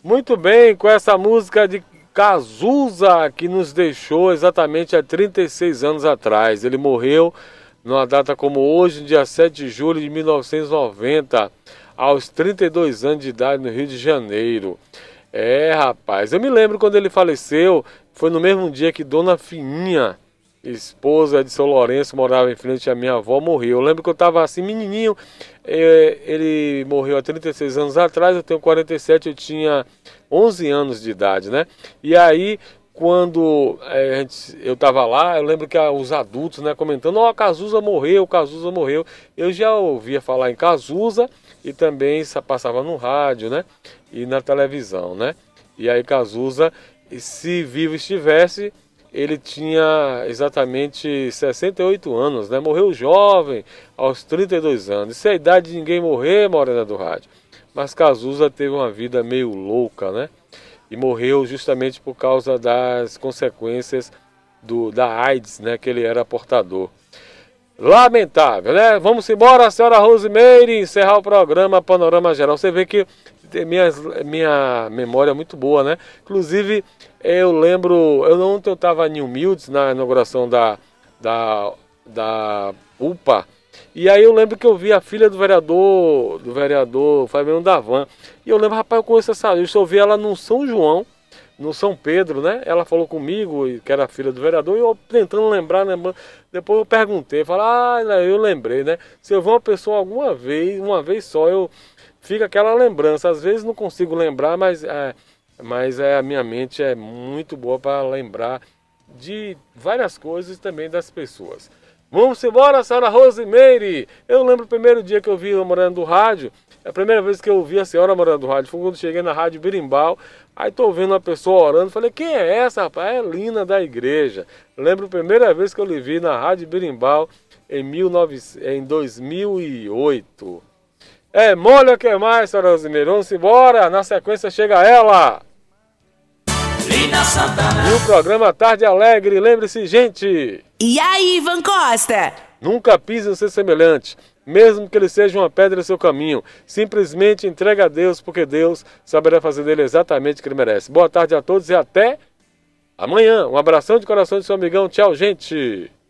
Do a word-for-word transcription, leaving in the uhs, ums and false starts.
Muito bem, com essa música de Cazuza, que nos deixou exatamente há trinta e seis anos atrás. Ele morreu numa data como hoje, dia sete de julho de mil novecentos e noventa, aos trinta e dois anos de idade, no Rio de Janeiro. É, rapaz, eu me lembro quando ele faleceu, foi no mesmo dia que Dona Fininha, esposa de seu Lourenço, morava em frente à minha avó, morreu. Eu lembro que eu estava assim, menininho, é, ele morreu há trinta e seis anos atrás, eu tenho quarenta e sete, eu tinha onze anos de idade, né? E aí, quando é, a gente, eu estava lá, eu lembro que a, os adultos, né, comentando, ó, oh, Cazuza morreu, Cazuza morreu. Eu já ouvia falar em Cazuza e também passava no rádio, né, e na televisão, né? E aí Cazuza, se vivo estivesse, ele tinha exatamente sessenta e oito anos, né? Morreu jovem, aos trinta e dois anos. Isso é a idade de ninguém morrer, Morena do Rádio. Mas Cazuza teve uma vida meio louca, né? E morreu justamente por causa das consequências do, da AIDS, né? Que ele era portador. Lamentável, né? Vamos embora, senhora Rosemeire, encerrar o programa Panorama Geral. Você vê que minha, minha memória é muito boa, né? Inclusive, eu lembro, eu ontem eu estava em Humildes, na inauguração da, da, da U P A, e aí eu lembro que eu vi a filha do vereador, do vereador Fabiano Davan, e eu lembro, rapaz, eu conheço essa, eu só vi ela no São João, no São Pedro, né? Ela falou comigo, que era filha do vereador, e eu tentando lembrar, lembrando. Depois eu perguntei, falei, ah, eu lembrei, né? Se eu ver uma pessoa alguma vez, uma vez só, eu fica aquela lembrança. Às vezes não consigo lembrar, mas, é, mas é, a minha mente é muito boa para lembrar de várias coisas e também das pessoas. Vamos embora, senhora Rosemeire! Eu lembro o primeiro dia que eu vi a Morena do Rádio, a primeira vez que eu vi a senhora Morena do Rádio foi quando cheguei na Rádio Birimbau. Aí tô vendo uma pessoa orando, falei, quem é essa, rapaz? É Lina da igreja. Lembro a primeira vez que eu lhe vi na Rádio Birimbau em, mil e novecentos, em dois mil e oito. É, molha que mais, senhora Rosemeire? Vamos embora, na sequência chega ela. Lina Santana. E o programa Tarde Alegre, lembre-se, gente. E aí, Ivan Costa? Nunca pise no seu semelhante, mesmo que ele seja uma pedra em seu caminho. Simplesmente entrega a Deus, porque Deus saberá fazer dele exatamente o que ele merece. Boa tarde a todos e até amanhã. Um abração de coração de seu amigão. Tchau, gente.